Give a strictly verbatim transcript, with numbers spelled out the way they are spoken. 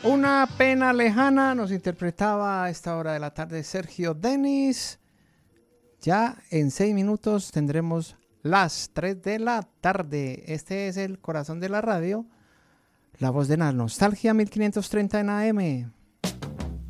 Una pena lejana nos interpretaba a esta hora de la tarde Sergio Denis. Ya en seis minutos tendremos las tres de la tarde. Este es el corazón de la radio, la voz de la nostalgia, mil quinientos treinta en A M.